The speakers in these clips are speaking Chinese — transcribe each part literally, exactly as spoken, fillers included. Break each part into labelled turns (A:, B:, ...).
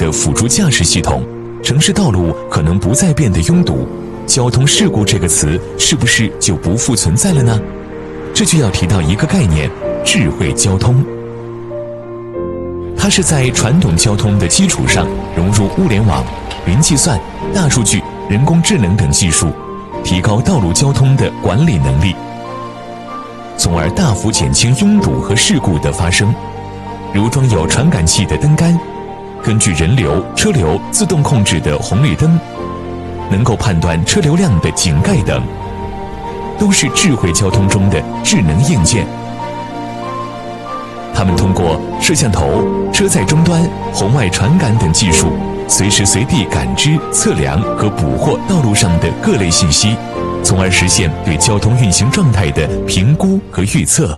A: 的辅助驾驶系统，城市道路可能不再变得拥堵，交通事故这个词是不是就不复存在了呢？这就要提到一个概念：智慧交通。它是在传统交通的基础上融入物联网、云计算、大数据、人工智能等技术，提高道路交通的管理能力，从而大幅减轻拥堵和事故的发生。如装有传感器的灯杆，根据人流、车流自动控制的红绿灯，能够判断车流量的井盖等，都是智慧交通中的智能硬件。它们通过摄像头、车载终端、红外传感等技术，随时随地感知、测量和捕获道路上的各类信息，从而实现对交通运行状态的评估和预测。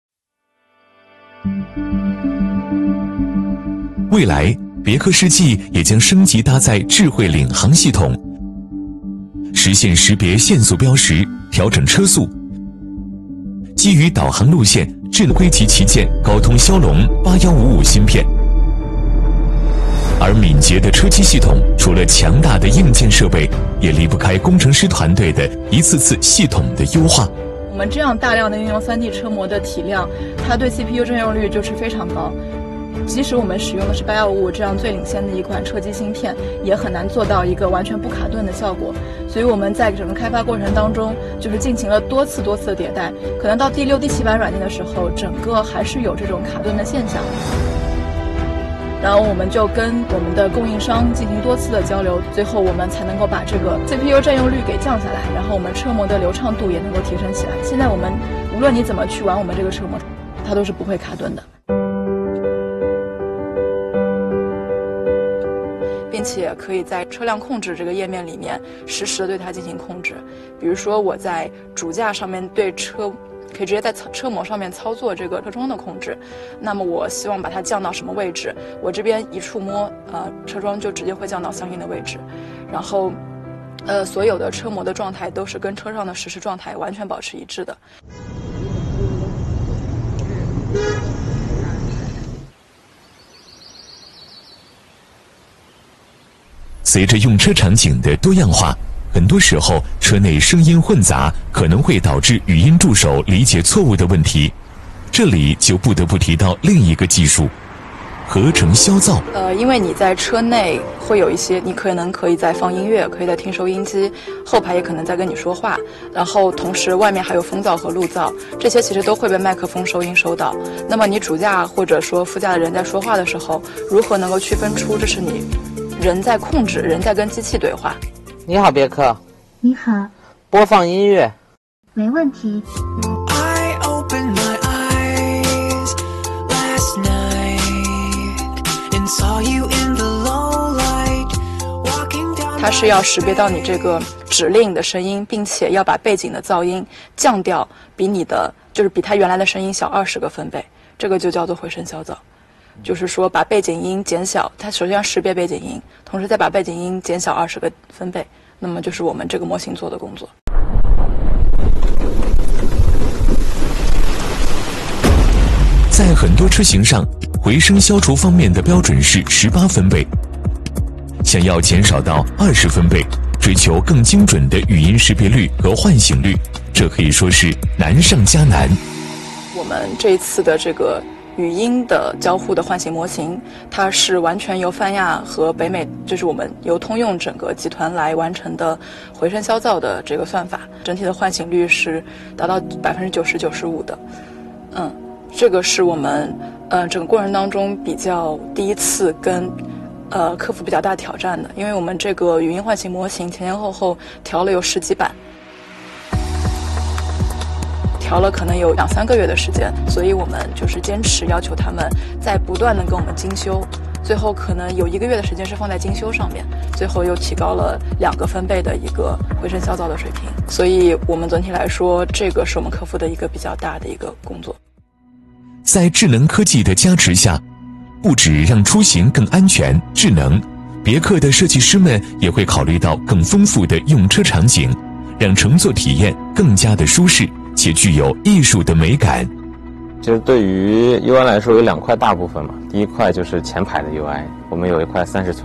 A: 未来，别克世纪也将升级搭载智慧领航系统，实现识别限速标识，调整车速。基于导航路线智能硅基旗舰高通骁龙八一五五芯片。而敏捷的车机系统，除了强大的硬件设备，也离不开工程师团队的一次次系统的优化。
B: 我们这样大量的运用 三 D 车模的体量，它对 C P U 占用率就是非常高。即使我们使用的是八一五五这样最领先的一款车机芯片，也很难做到一个完全不卡顿的效果。所以我们在整个开发过程当中，就是进行了多次多次的迭代，可能到第六、第七版软件的时候，整个还是有这种卡顿的现象。然后我们就跟我们的供应商进行多次的交流，最后我们才能够把这个 C P U 占用率给降下来，然后我们车模的流畅度也能够提升起来。现在我们无论你怎么去玩我们这个车模，它都是不会卡顿的。并且可以在车辆控制这个页面里面实时的对它进行控制。比如说我在主驾上面对车，可以直接在车模上面操作这个车窗的控制。那么我希望把它降到什么位置，我这边一触摸，呃，车窗就直接会降到相应的位置。然后，呃，所有的车模的状态都是跟车上的实时状态完全保持一致的。
A: 随着用车场景的多样化，很多时候车内声音混杂可能会导致语音助手理解错误的问题。这里就不得不提到另一个技术——合成消噪。
B: 呃，因为你在车内会有一些，你可能可以在放音乐，可以在听收音机，后排也可能在跟你说话，然后同时外面还有风噪和路噪，这些其实都会被麦克风收音收到。那么你主驾或者说副驾的人在说话的时候，如何能够区分出这是你人在控制，人在跟机器对话？
C: 你好，别克。
D: 你好。
C: 播放音乐。
D: 没问题。
B: 它是要识别到你这个指令的声音，并且要把背景的噪音降掉，比你的就是比它原来的声音小二十个分贝，这个就叫做回声消噪。就是说把背景音减小，它首先要识别背景音，同时再把背景音减小二十个分贝，那么就是我们这个模型做的工作。
A: 在很多车型上，回声消除方面的标准是十八分贝，想要减少到二十分贝，追求更精准的语音识别率和唤醒率，这可以说是难上加难。
B: 我们这一次的这个语音的交互的唤醒模型，它是完全由泛亚和北美，就是我们由通用整个集团来完成的回声消噪的这个算法，整体的唤醒率是达到百分之九十九十五的。嗯，这个是我们呃整个过程当中比较第一次跟呃克服比较大挑战的，因为我们这个语音唤醒模型前前后后调了有十几版。调了可能有两三个月的时间，所以我们就是坚持要求他们在不断的跟我们精修，最后可能有一个月的时间是放在精修上面，最后又提高了两个分贝的一个回声消噪的水平，所以我们总体来说，这个是我们克服的一个比较大的一个工作。
A: 在智能科技的加持下，不止让出行更安全智能，别克的设计师们也会考虑到更丰富的用车场景，让乘坐体验更加的舒适且具有艺术的美感。
E: 其实对于 U I 来说有两块大部分嘛，第一块就是前排的 U I， 我们有一块三十寸